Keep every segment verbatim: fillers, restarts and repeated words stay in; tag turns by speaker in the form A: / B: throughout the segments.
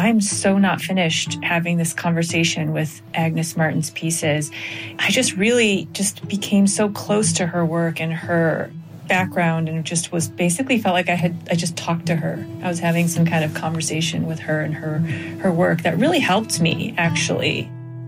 A: I'm so not finished having this conversation with Agnes Martin's pieces. I just really just became so close to her work and her background, and just was basically felt like I had I just talked to her. I was having some kind of conversation with her and her her work that really helped me, actually.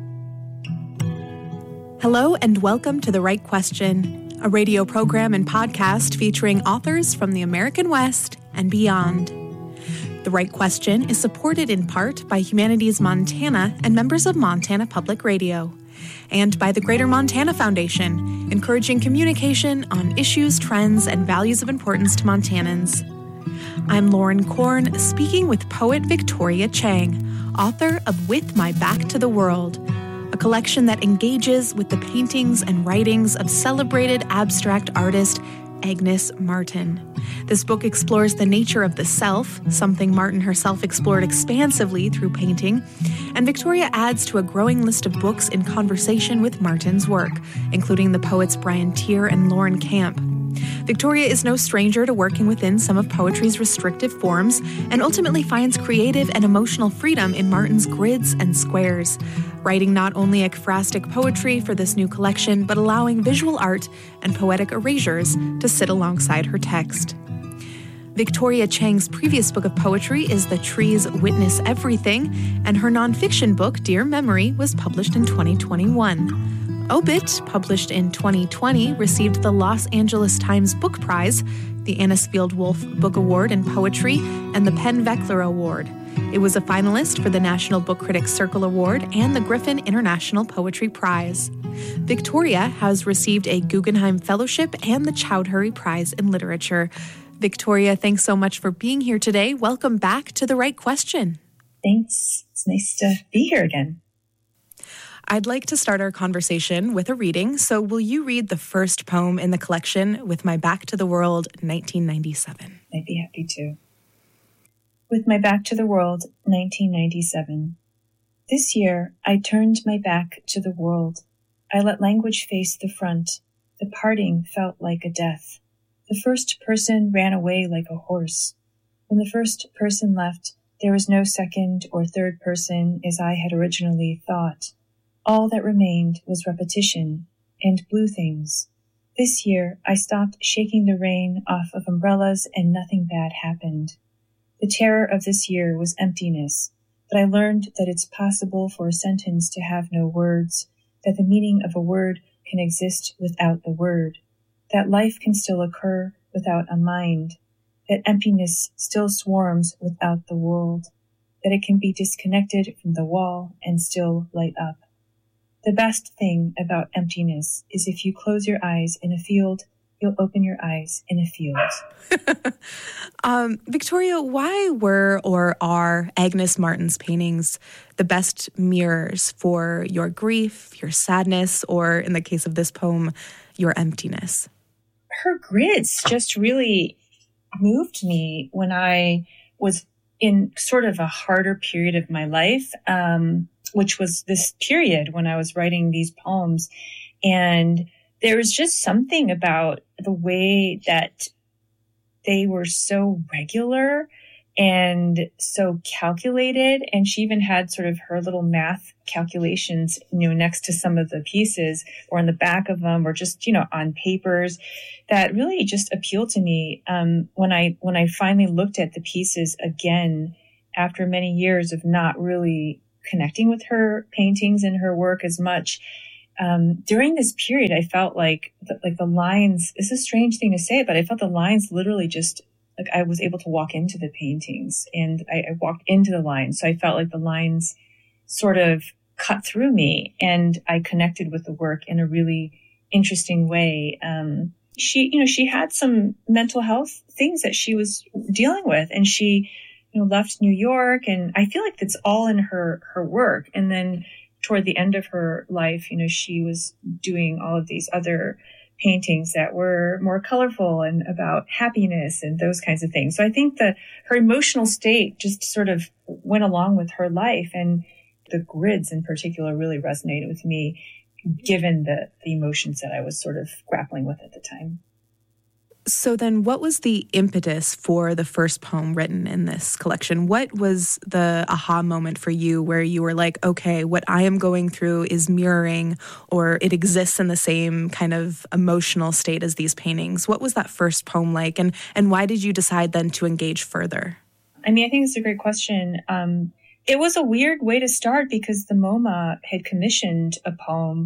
B: Hello and welcome to The Right Question, a radio program and podcast featuring authors from the American West and beyond. The Right Question is supported in part by Humanities Montana and members of Montana Public Radio, and by the Greater Montana Foundation, encouraging communication on issues, trends, and values of importance to Montanans. I'm Lauren Korn, speaking with poet Victoria Chang, author of With My Back to the World, a collection that engages with the paintings and writings of celebrated abstract artist Agnes Martin. This book explores the nature of the self, something Martin herself explored expansively through painting, and Victoria adds to a growing list of books in conversation with Martin's work, including the poets Brian Tier and Lauren Camp. Victoria is no stranger to working within some of poetry's restrictive forms and ultimately finds creative and emotional freedom in Martin's grids and squares, writing not only ekphrastic poetry for this new collection, but allowing visual art and poetic erasures to sit alongside her text. Victoria Chang's previous book of poetry is The Trees Witness Everything, and her nonfiction book, Dear Memory, was published in twenty twenty-one. Obit, published in twenty twenty, received the Los Angeles Times Book Prize, the Anisfield Wolf Book Award in Poetry, and the Penn Veckler Award. It was a finalist for the National Book Critics Circle Award and the Griffin International Poetry Prize. Victoria has received a Guggenheim Fellowship and the Chowdhury Prize in Literature. Victoria, thanks so much for being here today. Welcome back to The Right Question.
A: Thanks. It's nice to be here again.
B: I'd like to start our conversation with a reading, so will you read the first poem in the collection, With My Back to the World, nineteen ninety-seven?
A: I'd be happy to. With My Back to the World, nineteen ninety-seven. This year, I turned my back to the world. I let language face the front. The parting felt like a death. The first person ran away like a horse. When the first person left, there was no second or third person as I had originally thought. All that remained was repetition and blue things. This year, I stopped shaking the rain off of umbrellas and nothing bad happened. The terror of this year was emptiness, but I learned that it's possible for a sentence to have no words, that the meaning of a word can exist without the word, that life can still occur without a mind, that emptiness still swarms without the world, that it can be disconnected from the wall and still light up. The best thing about emptiness is if you close your eyes in a field, you'll open your eyes in a field.
B: um, Victoria, why were or are Agnes Martin's paintings the best mirrors for your grief, your sadness, or in the case of this poem, your emptiness?
A: Her grids just really moved me when I was in sort of a harder period of my life. Um, which was this period when I was writing these poems. And there was just something about the way that they were so regular and so calculated. And she even had sort of her little math calculations, you know, next to some of the pieces or on the back of them or just, you know, on papers that really just appealed to me. Um, when I, when I finally looked at the pieces again, after many years of not really connecting with her paintings and her work as much. Um, during this period, I felt like, the, like the lines, it's a strange thing to say, but I felt the lines literally just, like I was able to walk into the paintings and I, I walked into the lines. So I felt like the lines sort of cut through me and I connected with the work in a really interesting way. Um, she, you know, she had some mental health things that she was dealing with and she, you know, left New York, and I feel like that's all in her, her work. And then toward the end of her life, you know, she was doing all of these other paintings that were more colorful and about happiness and those kinds of things. So I think that her emotional state just sort of went along with her life, and the grids in particular really resonated with me, given the, the emotions that I was sort of grappling with at the time.
B: So then what was the impetus for the first poem written in this collection? What was the aha moment for you where you were like, okay, what I am going through is mirroring, or it exists in the same kind of emotional state as these paintings? What was that first poem like? And, and why did you decide then to engage further?
A: I mean, I think it's a great question. Um, it was a weird way to start because the MoMA had commissioned a poem.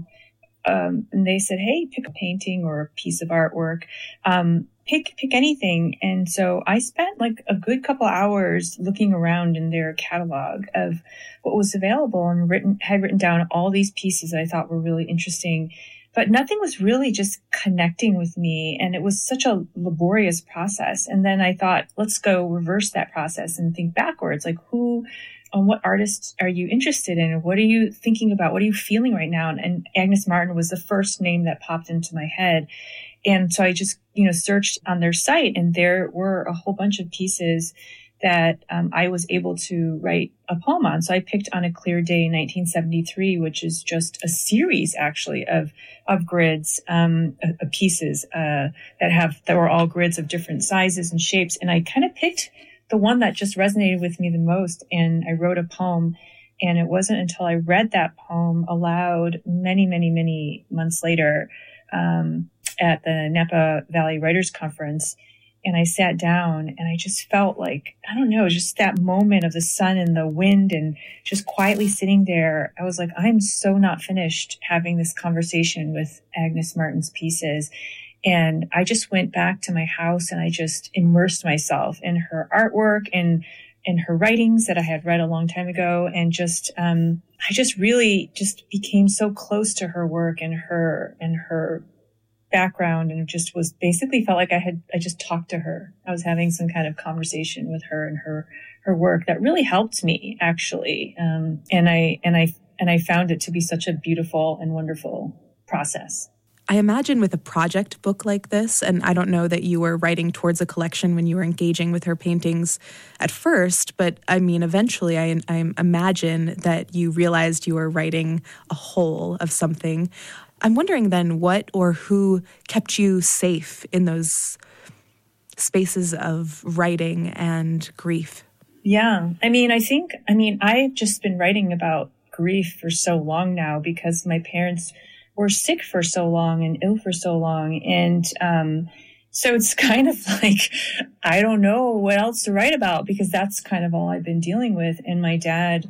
A: Um, and they said, hey, pick a painting or a piece of artwork, um, pick, pick anything. And so I spent like a good couple hours looking around in their catalog of what was available and written, had written down all these pieces that I thought were really interesting, but nothing was really just connecting with me. And it was such a laborious process. And then I thought, let's go reverse that process and think backwards. Like who, on what artists are you interested in? What are you thinking about? What are you feeling right now? And, and Agnes Martin was the first name that popped into my head. And so I just, you know, searched on their site, and there were a whole bunch of pieces that um, I was able to write a poem on. So I picked On a Clear Day in nineteen seventy-three, which is just a series actually of, of grids, um, of pieces, uh, that have, that were all grids of different sizes and shapes. And I kind of picked the one that just resonated with me the most. And I wrote a poem, and it wasn't until I read that poem aloud many, many, many months later, um, at the Napa Valley Writers Conference. And I sat down and I just felt like, I don't know, just that moment of the sun and the wind and just quietly sitting there. I was like, I'm so not finished having this conversation with Agnes Martin's pieces. And I just went back to my house and I just immersed myself in her artwork and in her writings that I had read a long time ago. And just, um, I just really just became so close to her work and her, and her background, and just was basically felt like I had, I just talked to her. I was having some kind of conversation with her and her, her work that really helped me actually. Um, and I, and I, and I found it to be such a beautiful and wonderful process.
B: I imagine with a project book like this, and I don't know that you were writing towards a collection when you were engaging with her paintings at first, but I mean, eventually I, I imagine that you realized you were writing a whole of something. I'm wondering then what or who kept you safe in those spaces of writing and grief?
A: Yeah, I mean, I think, I mean, I've just been writing about grief for so long now because my parents were sick for so long and ill for so long. And um, so it's kind of like, I don't know what else to write about because that's kind of all I've been dealing with. And my dad,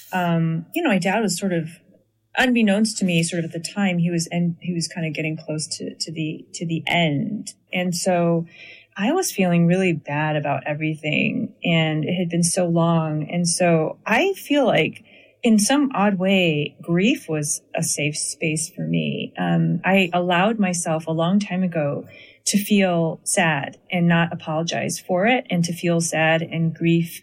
A: um, you know, my dad was sort of, unbeknownst to me, sort of at the time, he was, and he was kind of getting close to, to the, to the end. And so I was feeling really bad about everything, and it had been so long. And so I feel like in some odd way, grief was a safe space for me. Um, I allowed myself a long time ago to feel sad and not apologize for it, and to feel sad and grief,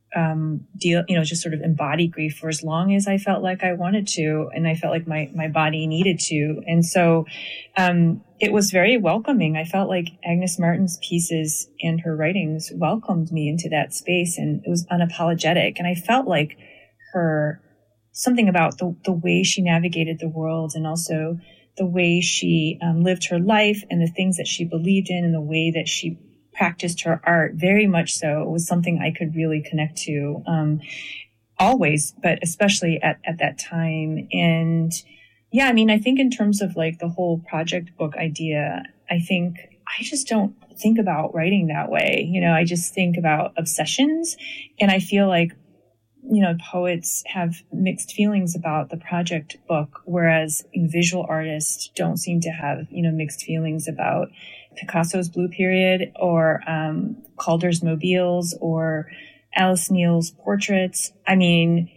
A: um, deal, you know, just sort of embody grief for as long as I felt like I wanted to. And I felt like my, my body needed to. And so, um, it was very welcoming. I felt like Agnes Martin's pieces and her writings welcomed me into that space, and it was unapologetic. And I felt like her, something about the, the way she navigated the world, and also the way she um, lived her life, and the things that she believed in, and the way that she practiced her art, very much so. It was something I could really connect to, um, always, but especially at, at that time. And yeah, I mean, I think in terms of like the whole project book idea, I think I just don't think about writing that way. You know, I just think about obsessions, and I feel like, you know, poets have mixed feelings about the project book, whereas visual artists don't seem to have, you know, mixed feelings about Picasso's Blue Period, or um, Calder's Mobiles, or Alice Neal's portraits. I mean,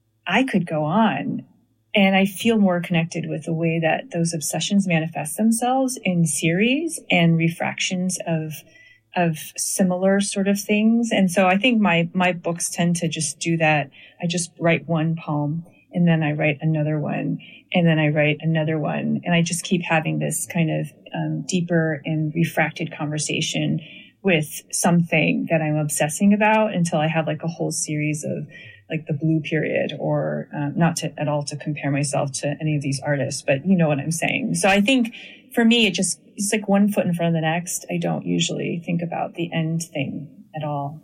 A: I could go on, and I feel more connected with the way that those obsessions manifest themselves in series and refractions of of similar sort of things. And so I think my my books tend to just do that. I just write one poem, and then I write another one, and then I write another one. And I just keep having this kind of um, deeper and refracted conversation with something that I'm obsessing about until I have like a whole series of like the blue period, or um, not to at all to compare myself to any of these artists, but you know what I'm saying. So I think for me, it just, it's like one foot in front of the next. I don't usually think about the end thing at all.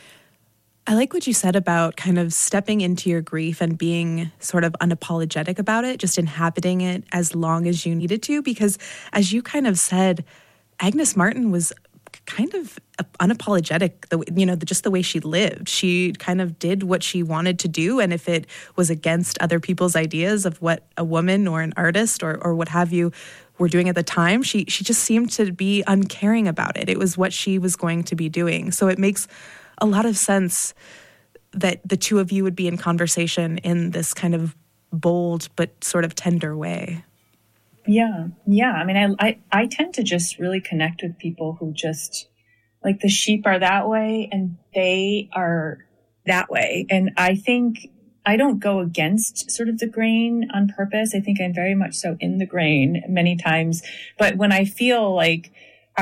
B: I like what you said about kind of stepping into your grief and being sort of unapologetic about it, just inhabiting it as long as you needed to, because as you kind of said, Agnes Martin was kind of unapologetic, the, you know, just the way she lived. She kind of did what she wanted to do. And if it was against other people's ideas of what a woman or an artist or, or what have you were doing at the time, she, she just seemed to be uncaring about it. It was what she was going to be doing. So it makes a lot of sense that the two of you would be in conversation in this kind of bold but sort of tender way.
A: Yeah. Yeah. I mean, I, I, I tend to just really connect with people who just, like, the sheep are that way and they are that way. And I think I don't go against sort of the grain on purpose. I think I'm very much so in the grain many times. But when I feel like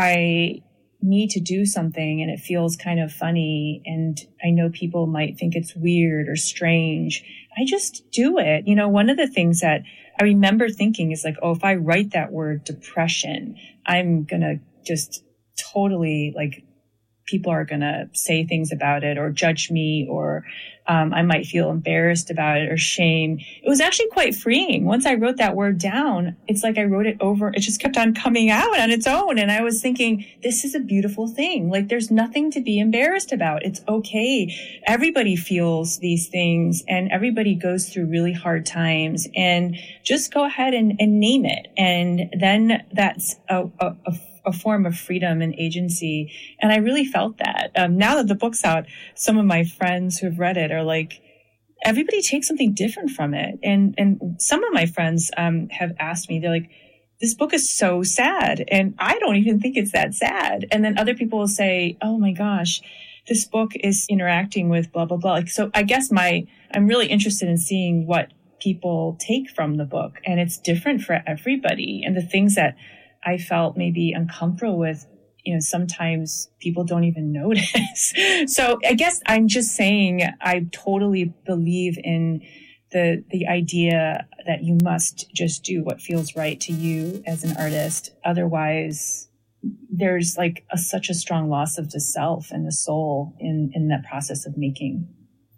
A: I need to do something and it feels kind of funny and I know people might think it's weird or strange, I just do it. You know, one of the things that I remember thinking is like, oh, if I write that word depression, I'm going to just totally like, people are going to say things about it or judge me, or um, I might feel embarrassed about it or shame. It was actually quite freeing. Once I wrote that word down, it's like I wrote it over. It just kept on coming out on its own. And I was thinking, this is a beautiful thing. Like, there's nothing to be embarrassed about. It's okay. Everybody feels these things and everybody goes through really hard times, and just go ahead and, and name it. And then that's a, a, a a form of freedom and agency. And I really felt that. Um, now that the book's out, some of my friends who have read it are like, everybody takes something different from it. And, and some of my friends, um, have asked me, they're like, this book is so sad. And I don't even think it's that sad. And then other people will say, oh my gosh, this book is interacting with blah, blah, blah. Like, so I guess my, I'm really interested in seeing what people take from the book, and it's different for everybody. And the things that I felt maybe uncomfortable with, you know, sometimes people don't even notice. So I guess I'm just saying I totally believe in the the idea that you must just do what feels right to you as an artist. Otherwise, there's like a, such a strong loss of the self and the soul in, in that process of making.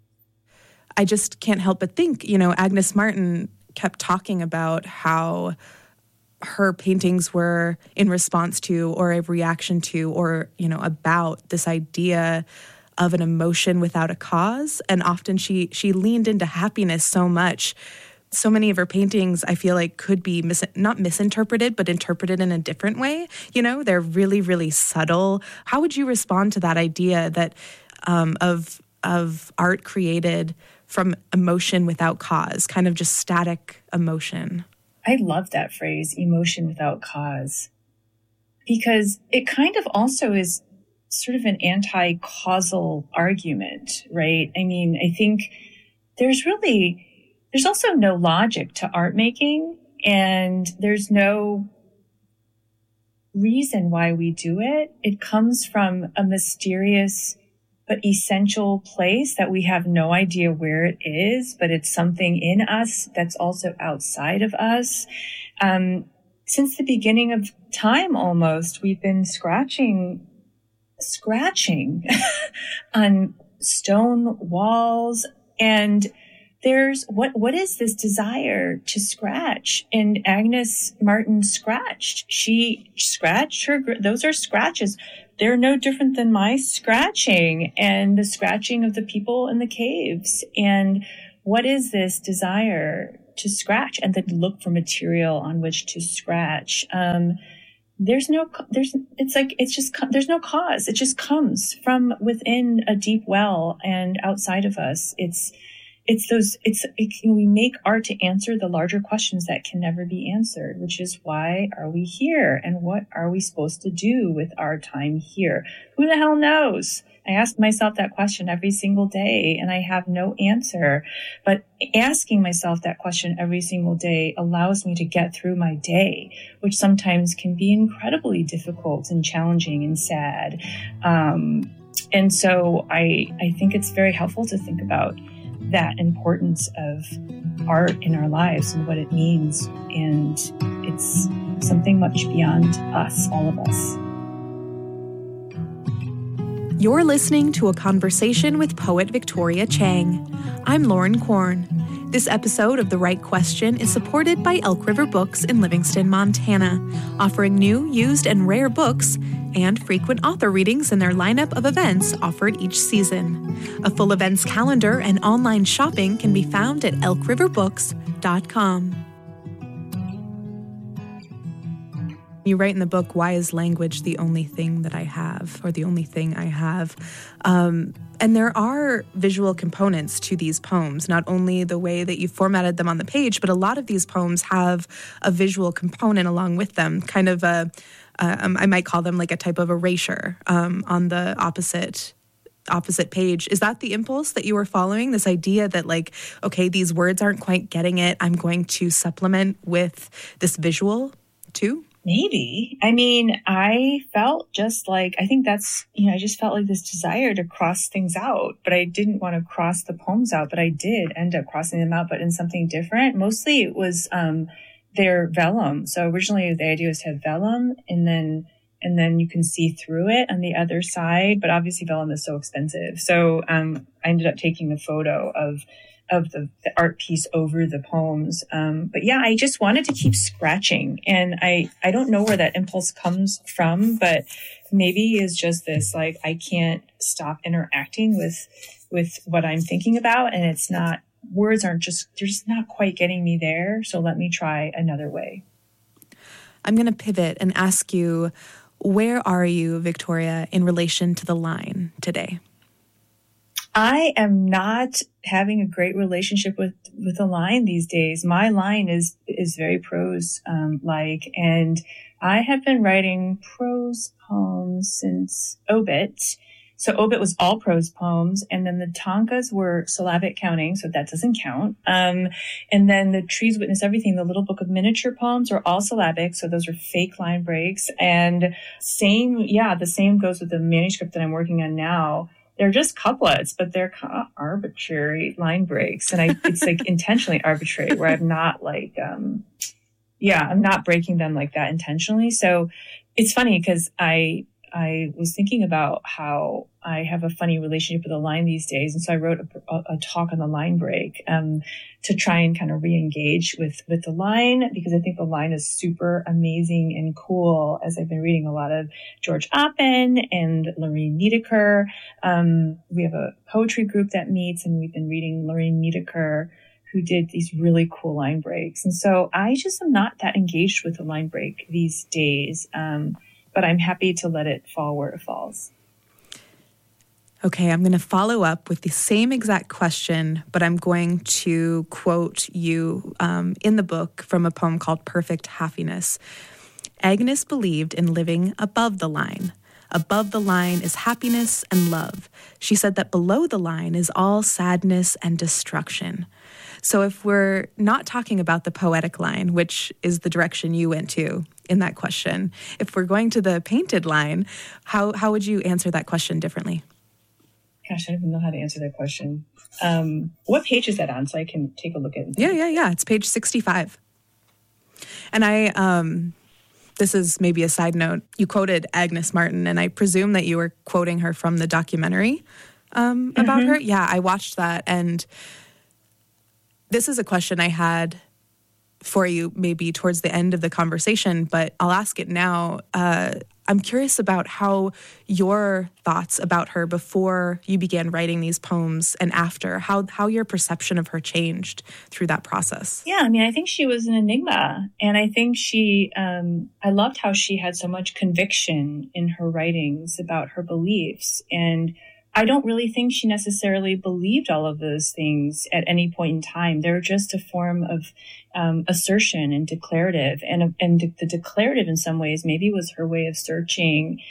B: I just can't help but think, you know, Agnes Martin kept talking about how her paintings were in response to, or a reaction to, or, you know, about this idea of an emotion without a cause. And often she she leaned into happiness so much. So many of her paintings, I feel like, could be mis- not misinterpreted, but interpreted in a different way. You know, they're really, really subtle. How would you respond to that idea that um, of of art created from emotion without cause, kind of just static emotion?
A: I love that phrase, emotion without cause, because it kind of also is sort of an anti-causal argument, right? I mean, I think there's really, there's also no logic to art making, and there's no reason why we do it. It comes from a mysterious but essential place that we have no idea where it is, but it's something in us that's also outside of us. Um, since the beginning of time, almost, we've been scratching, scratching on stone walls. And there's, what, what is this desire to scratch? And Agnes Martin scratched. She scratched her, those are scratches. They're no different than my scratching and the scratching of the people in the caves. And what is this desire to scratch and then look for material on which to scratch? Um, there's no, there's, it's like, it's just, there's no cause. It just comes from within a deep well and outside of us. It's, it's those, it's, it can, we make art to answer the larger questions that can never be answered, which is why are we here? And what are we supposed to do with our time here? Who the hell knows? I ask myself that question every single day and I have no answer, but asking myself that question every single day allows me to get through my day, which sometimes can be incredibly difficult and challenging and sad. Um, and so I, I think it's very helpful to think about that importance of art in our lives and what it means. And it's something much beyond us, all of us.
B: You're listening to a conversation with poet Victoria Chang. I'm Lauren Korn. This episode of The Right Question is supported by Elk River Books in Livingston, Montana, offering new, used, and rare books and frequent author readings in their lineup of events offered each season. A full events calendar and online shopping can be found at elk river books dot com. You write in the book, why is language the only thing that I have, or the only thing I have? Um, and there are visual components to these poems, not only the way that you formatted them on the page, but a lot of these poems have a visual component along with them, kind of a, uh, um, I might call them like a type of erasure um, on the opposite opposite page. Is that the impulse that you were following? This idea that like, okay, these words aren't quite getting it. I'm going to supplement with this visual too?
A: Maybe. I mean, I felt just like, I think that's, you know, I just felt like this desire to cross things out, but I didn't want to cross the poems out, but I did end up crossing them out, but in something different. Mostly it was, um, their vellum. So originally the idea was to have vellum and then, and then you can see through it on the other side, but obviously vellum is so expensive. So, um, I ended up taking a photo of of the, the art piece over the poems. Um, but yeah, I just wanted to keep scratching. And I, I don't know where that impulse comes from, but maybe is just this, like, I can't stop interacting with, with what I'm thinking about. And it's not, words aren't just, they're just not quite getting me there. So let me try another way.
B: I'm going to pivot and ask you, where are you, Victoria, in relation to the line today?
A: I am not having a great relationship with, with the line these days. My line is, is very prose, um, like, and I have been writing prose poems since Obit. So Obit was all prose poems. And then the Tankas were syllabic counting. So that doesn't count. Um, and then the Trees Witness Everything, the Little Book of Miniature Poems, are all syllabic. So those are fake line breaks. And same, yeah, the same goes with the manuscript that I'm working on now. They're just couplets, but they're kind of arbitrary line breaks. And I, it's like intentionally arbitrary where I'm not like, um, yeah, I'm not breaking them like that intentionally. So it's funny because I, I was thinking about how I have a funny relationship with the line these days. And so I wrote a, a, a talk on the line break, um, to try and kind of re-engage with, with the line, because I think the line is super amazing and cool, as I've been reading a lot of George Oppen and Lorraine Niedeker. Um, we have a poetry group that meets, and we've been reading Lorraine Niedeker, who did these really cool line breaks. And so I just am not that engaged with the line break these days. Um, but I'm happy to let it fall where it falls.
B: Okay, I'm going to follow up with the same exact question, but I'm going to quote you um, in the book from a poem called Perfect Happiness. Agnes believed in living above the line. Above the line is happiness and love. She said that below the line is all sadness and destruction. So if we're not talking about the poetic line, which is the direction you went to in that question, if we're going to the painted line, how how would you answer that question differently?
A: Gosh, I don't even know how to answer that question. Um, what page is that on so I can take a look at it?
B: Yeah, yeah, yeah. It's page sixty-five. And I, um, this is maybe a side note, you quoted Agnes Martin, and I presume that you were quoting her from the documentary um, about mm-hmm. her. Yeah, I watched that, and this is a question I had for you maybe towards the end of the conversation, but I'll ask it now. Uh, I'm curious about how your thoughts about her before you began writing these poems and after, how how your perception of her changed through that process.
A: Yeah, I mean, I think she was an enigma. And I think she, um, I loved how she had so much conviction in her writings about her beliefs. And I don't really think she necessarily believed all of those things at any point in time. They're just a form of um, assertion and declarative. And, and the declarative in some ways maybe was her way of searching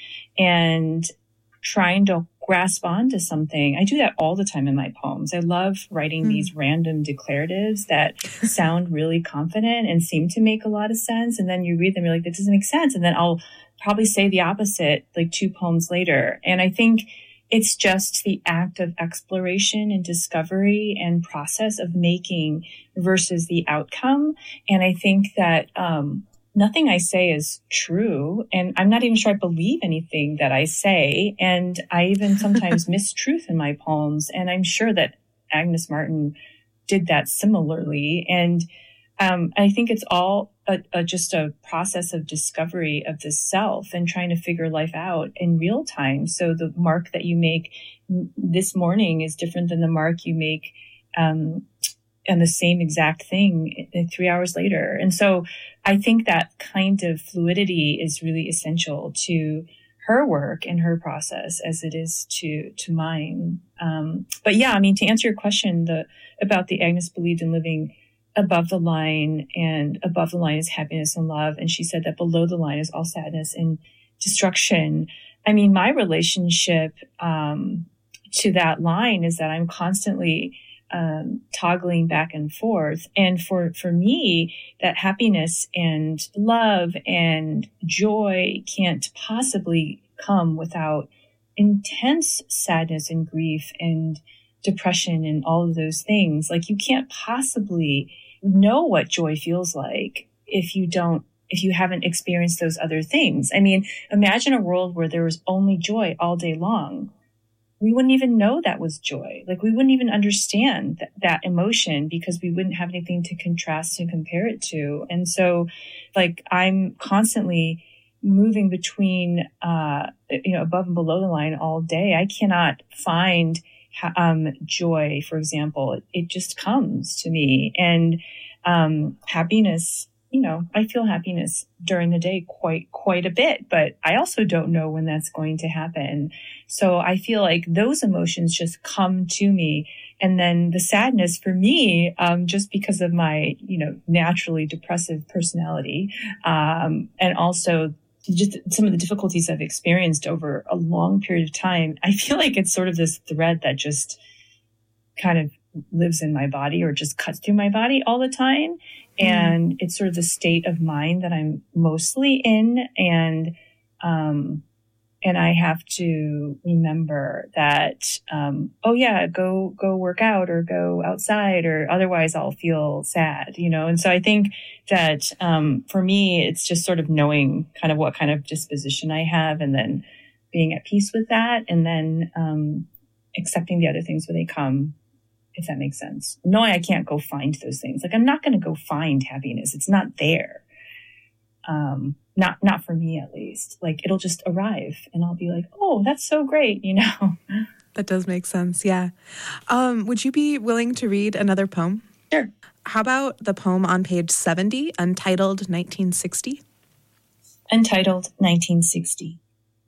A: and trying to grasp onto something. I do that all the time in my poems. I love writing mm. these random declaratives that sound really confident and seem to make a lot of sense. And then you read them, you're like, that doesn't make sense. And then I'll probably say the opposite like two poems later. And I think it's just the act of exploration and discovery and process of making versus the outcome. And I think that um, nothing I say is true. And I'm not even sure I believe anything that I say. And I even sometimes miss truth in my poems. And I'm sure that Agnes Martin did that similarly. And um, I think it's all a, a, just a process of discovery of the self and trying to figure life out in real time. So the mark that you make this morning is different than the mark you make um, and the same exact thing three hours later. And so I think that kind of fluidity is really essential to her work and her process as it is to, to mine. Um, but yeah, I mean, to answer your question, the, about the Agnes believed in living above the line, and above the line is happiness and love. And she said that below the line is all sadness and destruction. I mean, my relationship, um, to that line is that I'm constantly Um, toggling back and forth. And for, for me, that happiness and love and joy can't possibly come without intense sadness and grief and depression and all of those things. Like, you can't possibly know what joy feels like if you don't, if you haven't experienced those other things. I mean, imagine a world where there was only joy all day long. We wouldn't even know that was joy. Like, we wouldn't even understand th- that emotion because we wouldn't have anything to contrast and compare it to. And so, like, I'm constantly moving between, uh, you know, above and below the line all day. I cannot find, um, joy, for example. It, it just comes to me. And, um, happiness, you know, I feel happiness during the day quite, quite a bit, but I also don't know when that's going to happen. So I feel like those emotions just come to me. And then the sadness for me, um, just because of my, you know, naturally depressive personality, um, and also just some of the difficulties I've experienced over a long period of time, I feel like it's sort of this thread that just kind of lives in my body or just cuts through my body all the time. And it's sort of the state of mind that I'm mostly in. And, um, and I have to remember that, um, oh yeah, go, go work out or go outside, or otherwise I'll feel sad, you know? And so I think that, um, for me, it's just sort of knowing kind of what kind of disposition I have, and then being at peace with that, and then, um, accepting the other things when they come, if that makes sense. Knowing I can't go find those things. Like, I'm not going to go find happiness. It's not there. Um, not, not for me, at least. Like, it'll just arrive and I'll be like, oh, that's so great, you know?
B: That does make sense. Yeah. Um, would you be willing to read another poem?
A: Sure.
B: How about the poem on page seventy, Untitled nineteen sixty?
A: Untitled nineteen sixty.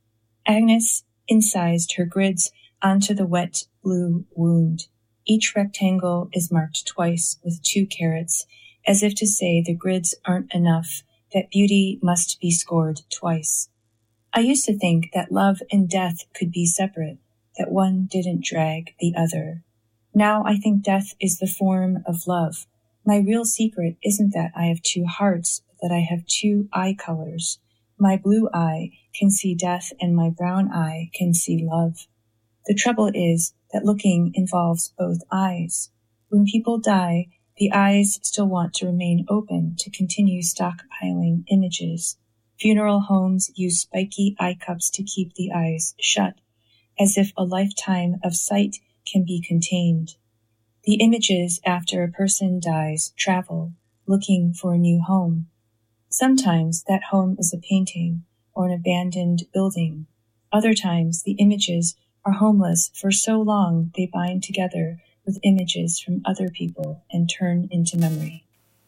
A: Agnes incised her grids onto the wet blue wound. Each rectangle is marked twice with two carats, as if to say the grids aren't enough, that beauty must be scored twice. I used to think that love and death could be separate, that one didn't drag the other. Now I think death is the form of love. My real secret isn't that I have two hearts, but that I have two eye colors. My blue eye can see death and my brown eye can see love. The trouble is that looking involves both eyes. When people die, the eyes still want to remain open to continue stockpiling images. Funeral homes use spiky eye cups to keep the eyes shut, as if a lifetime of sight can be contained. The images after a person dies travel, looking for a new home. Sometimes that home is a painting or an abandoned building. Other times the images are homeless for so long they bind together with images from other people and turn into memory.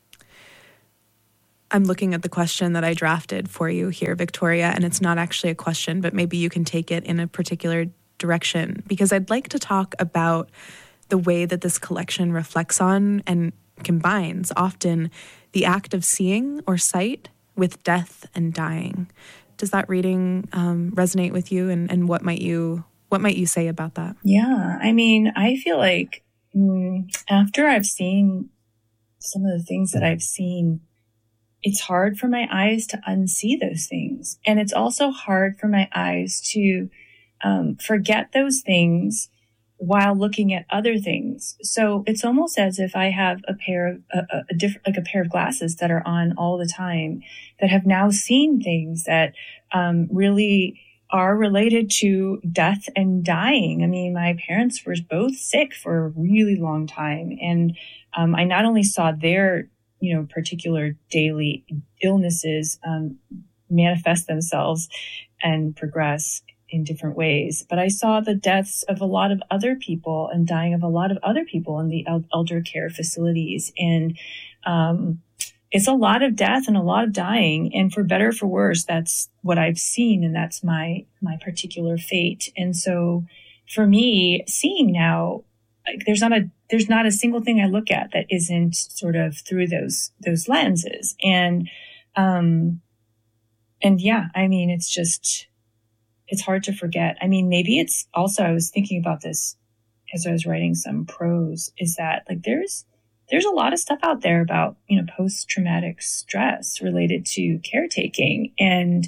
B: I'm looking at the question that I drafted for you here, Victoria, and it's not actually a question, but maybe you can take it in a particular direction, because I'd like to talk about the way that this collection reflects on and combines often the act of seeing or sight with death and dying. Does that reading um, resonate with you? And, and what might you what might you say about that?
A: Yeah, I mean, I feel like mm, after I've seen some of the things that I've seen, it's hard for my eyes to unsee those things. And it's also hard for my eyes to um, forget those things while looking at other things. So it's almost as if I have a pair of a, a, a different, like a pair of glasses that are on all the time, that have now seen things that um, really are related to death and dying. I mean, my parents were both sick for a really long time. And um, I not only saw their, you know, particular daily illnesses um, manifest themselves and progress in different ways, but I saw the deaths of a lot of other people and dying of a lot of other people in the el- elder care facilities. And um, it's a lot of death and a lot of dying. And for better or for worse, that's what I've seen. And that's my, my particular fate. And so for me, seeing now, like, there's not a, there's not a single thing I look at that isn't sort of through those, those lenses. And, um, and yeah, I mean, it's just, it's hard to forget. I mean, maybe it's also, I was thinking about this as I was writing some prose, is that like, there's, there's a lot of stuff out there about, you know, post-traumatic stress related to caretaking. And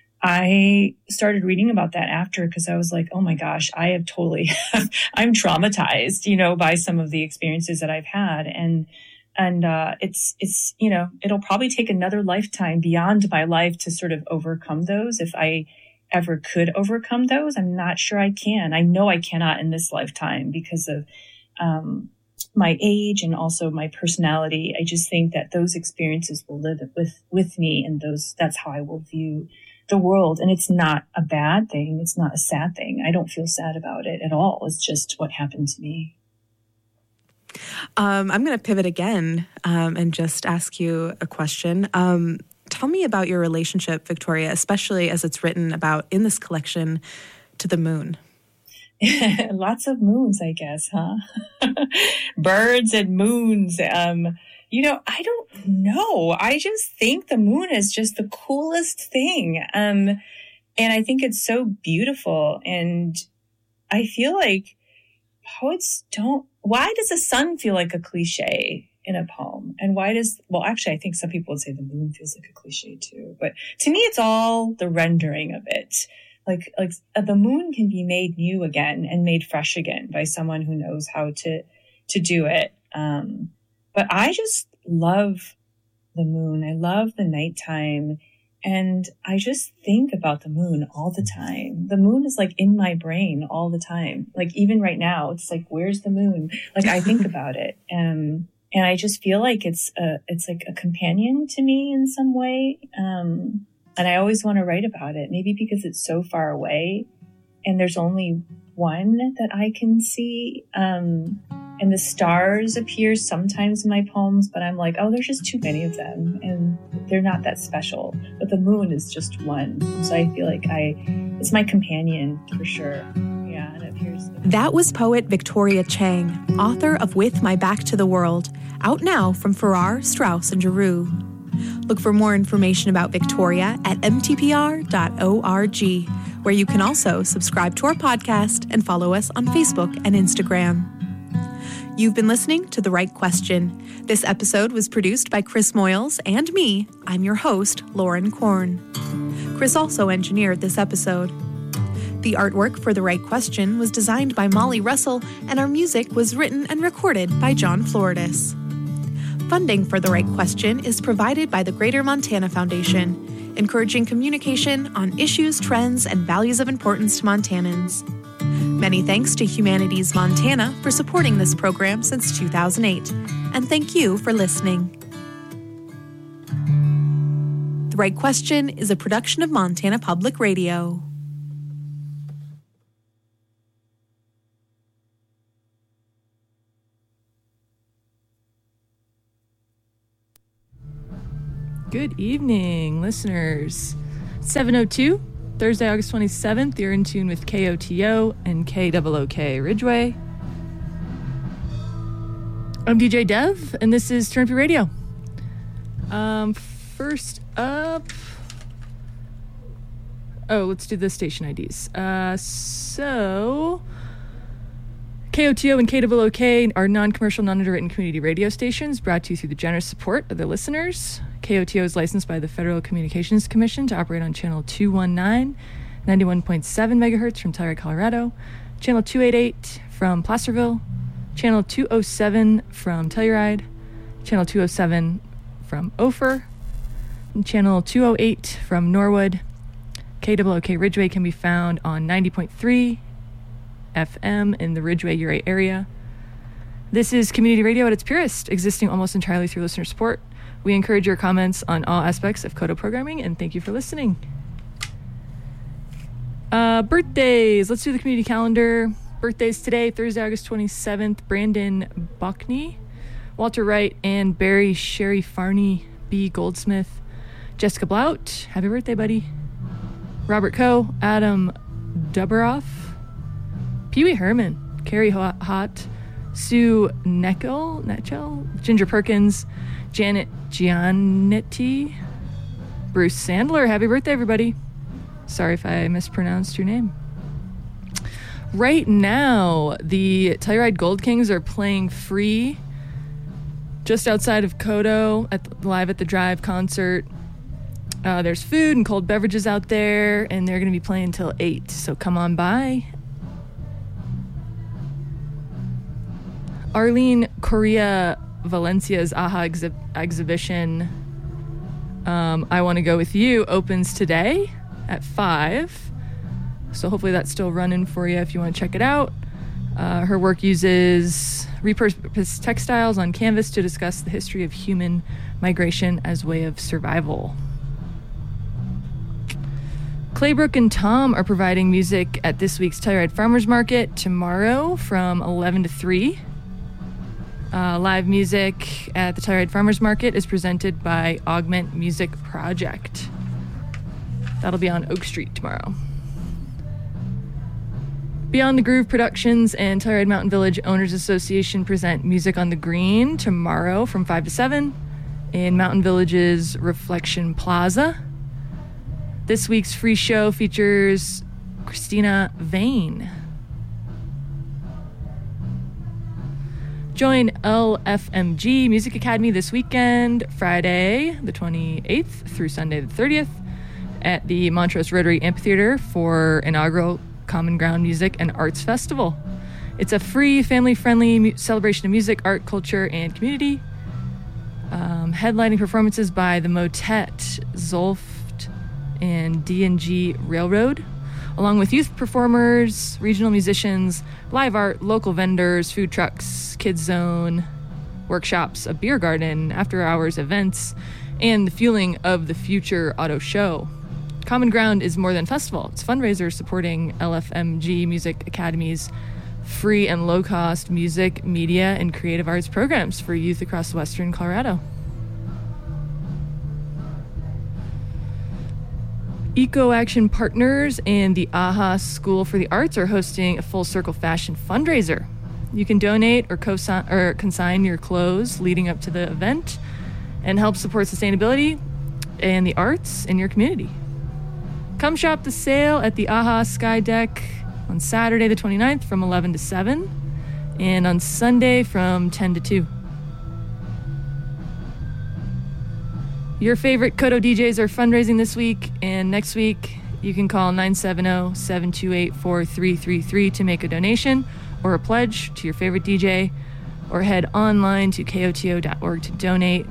A: I started reading about that after, because I was like, oh my gosh, I have totally, I'm traumatized, you know, by some of the experiences that I've had. And, and, uh, it's, it's, you know, it'll probably take another lifetime beyond my life to sort of overcome those. If I ever could overcome those, I'm not sure I can. I know I cannot in this lifetime because of, um, my age and also my personality. I just think that those experiences will live with, with me, and those, that's how I will view the world. And it's not a bad thing. It's not a sad thing. I don't feel sad about it at all. It's just what happened to me.
B: Um, I'm going to pivot again um, and just ask you a question. Um, tell me about your relationship, Victoria, especially as it's written about in this collection, to the moon.
A: Lots of moons, I guess, huh? Birds and moons. Um, you know, I don't know. I just think the moon is just the coolest thing. Um, and I think it's so beautiful. And I feel like poets don't, why does the sun feel like a cliche in a poem? And why does, well, actually, I think some people would say the moon feels like a cliche too. But to me, it's all the rendering of it. Like, like uh, the moon can be made new again and made fresh again by someone who knows how to, to do it. Um, but I just love the moon. I love the nighttime. And I just think about the moon all the time. The moon is like in my brain all the time. Like even right now, it's like, where's the moon? Like I think about it. Um, and I just feel like it's a, it's like a companion to me in some way. Um, And I always want to write about it, maybe because it's so far away and there's only one that I can see. Um, and the stars appear sometimes in my poems, but I'm like, oh, there's just too many of them and they're not that special. But the moon is just one. So I feel like I, it's my companion for sure. Yeah, and it appears.
B: That was poet Victoria Chang, author of With My Back to the World, out now from Farrar, Straus and Giroux. Look for more information about Victoria at m t p r dot org, where you can also subscribe to our podcast and follow us on Facebook and Instagram. You've been listening to The Right Question. This episode was produced by Chris Moyles and me. I'm your host, Lauren Korn. Chris also engineered this episode. The artwork for The Right Question was designed by Molly Russell, and our music was written and recorded by John Floridis. Funding for The Right Question is provided by the Greater Montana Foundation, encouraging communication on issues, trends, and values of importance to Montanans. Many thanks to Humanities Montana for supporting this program since two thousand eight, and thank you for listening. The Right Question is a production of Montana Public Radio.
C: Good evening, listeners. seven oh two Thursday, August twenty-seventh. You're in tune with K O T O and K O O K Ridgeway. I'm D J Dev, and this is Turnpy Radio. Um, first up... Oh, let's do the station I Ds. Uh, so... K O T O and K O O K are non-commercial, non-underwritten community radio stations brought to you through the generous support of their listeners. K O T O is licensed by the Federal Communications Commission to operate on channel two nineteen, ninety-one point seven megahertz from Telluride, Colorado, channel two eighty-eight from Placerville, channel two oh seven from Telluride, channel two oh seven from Ophir, and channel two oh eight from Norwood. K O O K Ridgeway can be found on ninety point three F M in the Ridgeway-Uray area. This is community radio at its purest, existing almost entirely through listener support. We encourage your comments on all aspects of Kodo programming, and thank you for listening. Uh, birthdays. Let's do the community calendar. Birthdays today, Thursday, August twenty-seventh. Brandon Buckney, Walter Wright, and Barry Sherry Farney, B. Goldsmith, Jessica Blout. Happy birthday, buddy. Robert Coe, Adam Duberoff, Pee Wee Herman, Carrie Hott, Sue Neckel, Netchell, Ginger Perkins, Janet Giannetti, Bruce Sandler. Happy birthday, everybody. Sorry if I mispronounced your name. Right now, the Telluride Gold Kings are playing free just outside of Kodo at the, live at the Drive concert. Uh, there's food and cold beverages out there, and they're going to be playing until eight, so come on by. Arlene Correa Valencia's AHA exhi- exhibition, um, I Want to Go With You, opens today at five, so hopefully that's still running for you if you want to check it out. Uh, her work uses repurposed textiles on canvas to discuss the history of human migration as way of survival. Claybrook and Tom are providing music at this week's Telluride Farmers Market tomorrow from eleven to three. Uh, live music at the Telluride Farmers Market is presented by Augment Music Project. That'll be on Oak Street tomorrow. Beyond the Groove Productions and Telluride Mountain Village Owners Association present Music on the Green tomorrow from five to seven in Mountain Village's Reflection Plaza. This week's free show features Christina Vane. Join L F M G Music Academy this weekend, Friday the twenty-eighth through Sunday the thirtieth at the Montrose Rotary Amphitheater for inaugural Common Ground Music and Arts Festival. It's a free, family-friendly mu- celebration of music, art, culture, and community. Um, headlining performances by the Motet, Zolft, and D and G Railroad, along with youth performers, regional musicians, live art, local vendors, food trucks, kids zone, workshops, a beer garden, after-hours events, and the Fueling of the Future auto show. Common Ground is more than festival. It's a fundraiser supporting L F M G Music Academy's free and low-cost music, media, and creative arts programs for youth across western Colorado. Eco Action Partners and the AHA School for the Arts are hosting a Full Circle Fashion fundraiser. You can donate or, co-sign, or consign your clothes leading up to the event and help support sustainability and the arts in your community. Come shop the sale at the AHA Sky Deck on Saturday the twenty-ninth from eleven to seven and on Sunday from ten to two. Your favorite Kodo D Js are fundraising this week, and next week you can call nine seven zero, seven two eight, four three three three to make a donation or a pledge to your favorite D J, or head online to K O T O dot org to donate.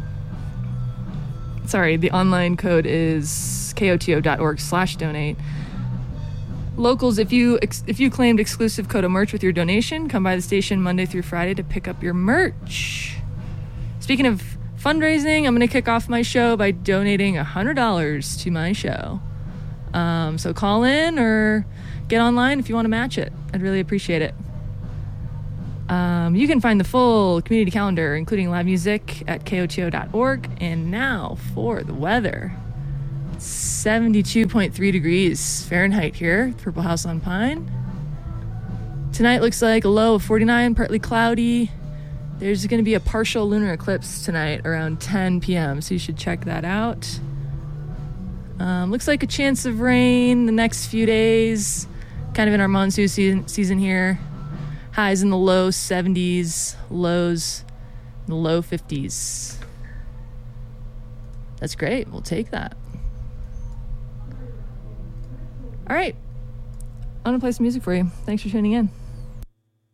C: Sorry, the online code is K O T O dot org slash donate. Locals, if you if you claimed exclusive Kodo merch with your donation, come by the station Monday through Friday to pick up your merch. Speaking of fundraising, I'm going to kick off my show by donating one hundred dollars to my show. Um, so call in or get online if you want to match it. I'd really appreciate it. Um, you can find the full community calendar, including live music, at K O T O dot org. And now for the weather. seventy-two point three degrees Fahrenheit here, Purple House on Pine. Tonight looks like a low of forty-nine, partly cloudy. There's going to be a partial lunar eclipse tonight around ten p.m., so you should check that out. Um, looks like a chance of rain the next few days, kind of in our monsoon season, season here. Highs in the low seventies, lows in the low fifties. That's great. We'll take that. All right. I'm going to play some music for you. Thanks for tuning in.